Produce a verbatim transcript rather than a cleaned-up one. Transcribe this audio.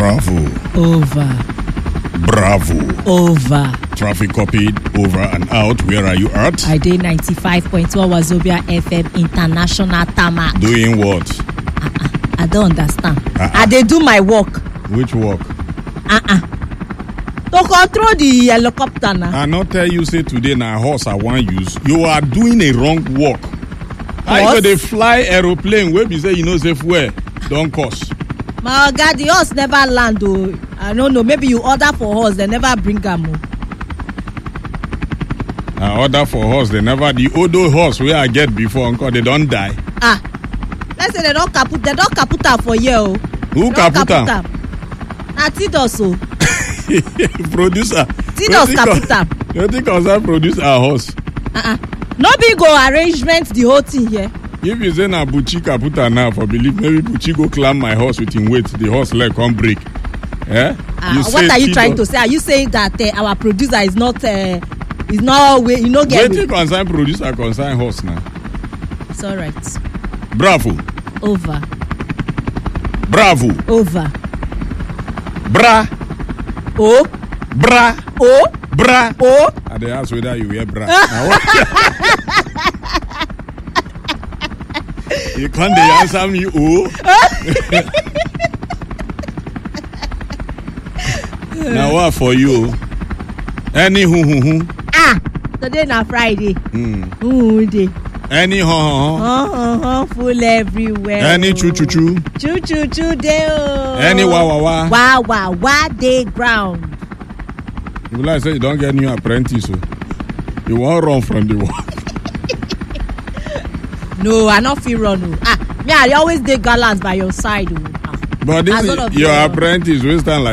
Bravo. Over. Bravo. Over. Traffic copied. Over and out. Where are you at? I did ninety-five point one Wazobia F M International Tarmac. Doing what? Uh-uh. I don't understand. Uh-uh. I dey do my work. Which work? Uh-uh. To control the helicopter now. I not tell you say today na horse I want use. You are doing a wrong work. I go dey fly aeroplane wey be say you know say fuel don cost. My oga, the horse never land o. I don't know, maybe you order for horse, they never bring am o. I order for horse, they never, the old horse wey I get before, uncle, they don't die. Ah, let's say they don't kaput, they don't kaput am for here o. Who kaput am? Na Tidos o. Producer. Tidos kaput am. You think I was produce a horse? Uh-uh. No be go arrangement the whole thing here. If you say na Buchi kaputa now for believe, maybe Buchi go climb my horse with him weight, the horse leg come break. Eh? Uh, what are you trying to say? Are you saying that uh, our producer is not uh, is not way you know get wetin concern producer concern horse now? It's all right. Bravo. Over. Bravo. Over. Bra. Oh. Bra. Oh. Bra. Oh. I dey ask whether you wear bra. You can't dey answer me oh. Now what for you? Any who who who? Ah, today na Friday. Hmm. Who day? Any ho ho ho? Oh, oh, oh, full everywhere. Any choo choo choo? Choo choo choo day oh. Any wa wa wa? Wa wa wa day ground. You like say you don't get new apprentice so. You won't run from the work. No, I not feel run. Oh. Ah, me I always dey gallant by your side. Oh. Ah. But this is your apprentice wey stand like